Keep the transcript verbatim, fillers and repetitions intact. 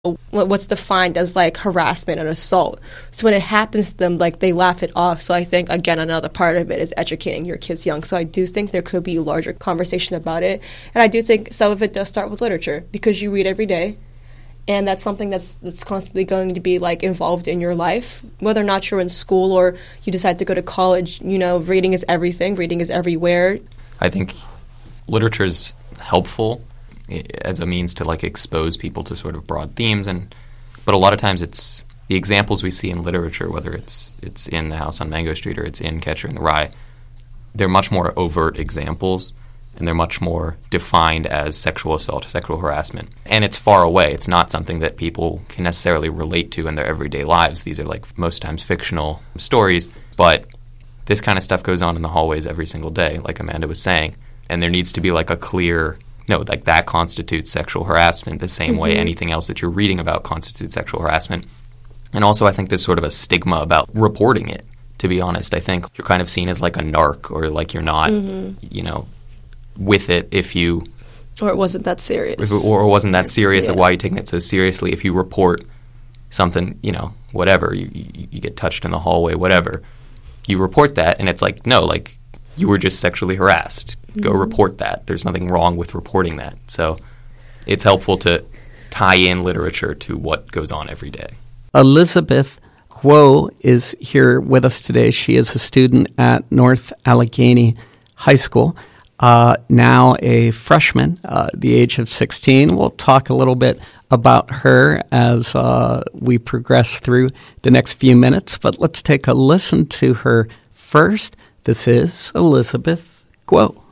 what's defined as like harassment and assault. So when it happens to them, like they laugh it off. So I think, again, another part of it is educating your kids young. So I do think there could be a larger conversation about it. And I do think some of it does start with literature, because you read every day. And that's something that's that's constantly going to be like involved in your life, whether or not you're in school or you decide to go to college. You know, reading is everything. Reading is everywhere. I think literature is helpful as a means to like expose people to sort of broad themes, and but a lot of times it's the examples we see in literature, whether it's it's in The House on Mango Street or it's in Catcher in the Rye, they're much more overt examples, and they're much more defined as sexual assault, sexual harassment. And it's far away. It's not something that people can necessarily relate to in their everyday lives. These are like most times fictional stories, but this kind of stuff goes on in the hallways every single day, like Amanda was saying, and there needs to be like a clear no, like that constitutes sexual harassment the same mm-hmm. way anything else that you're reading about constitutes sexual harassment. And also I think there's sort of a stigma about reporting it, to be honest. I think you're kind of seen as like a narc, or like you're not, mm-hmm. you know, with it if you... Or it wasn't that serious. If it, or it wasn't that serious, yeah. like why are you taking it so seriously? If you report something, you know, whatever, you, you, you get touched in the hallway, whatever, you report that, and it's like, no, like you were just sexually harassed. Go mm-hmm. report that. There's nothing wrong with reporting that. So it's helpful to tie in literature to what goes on every day. Elizabeth Guo is here with us today. She is a student at North Allegheny High School, uh, now a freshman, uh, the age of sixteen. We'll talk a little bit about her as uh, we progress through the next few minutes, but let's take a listen to her first. This is Elizabeth Guo.